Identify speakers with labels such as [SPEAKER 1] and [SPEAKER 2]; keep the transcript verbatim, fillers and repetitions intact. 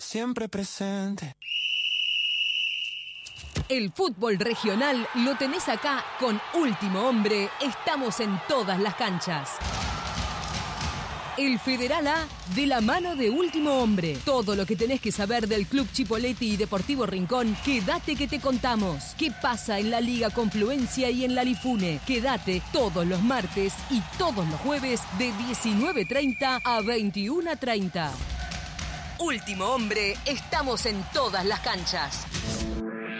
[SPEAKER 1] siempre presente.
[SPEAKER 2] El fútbol regional lo tenés acá con Último Hombre. Estamos en todas las canchas. El Federal A de la mano de Último Hombre. Todo lo que tenés que saber del Club Chipoleti y Deportivo Rincón, quédate que te contamos. ¿Qué pasa en la Liga Confluencia y en la Lifune? Quédate todos los martes y todos los jueves de diecinueve treinta a veintiuno treinta. Último Hombre, estamos en todas las canchas.